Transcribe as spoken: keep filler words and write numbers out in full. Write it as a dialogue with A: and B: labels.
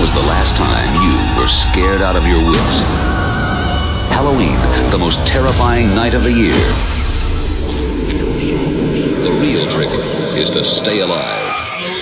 A: was the last time you were scared out of your wits? Halloween, the most terrifying night of the year. The real trick is to stay alive.